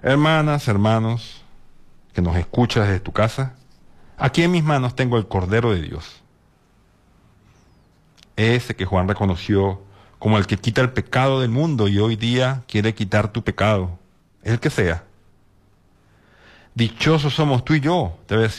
Hermanas, hermanos, que nos escuchas desde tu casa, aquí en mis manos tengo el Cordero de Dios, ese que Juan reconoció como el que quita el pecado del mundo y hoy día quiere quitar tu pecado, el que sea. Dichosos somos tú y yo, debe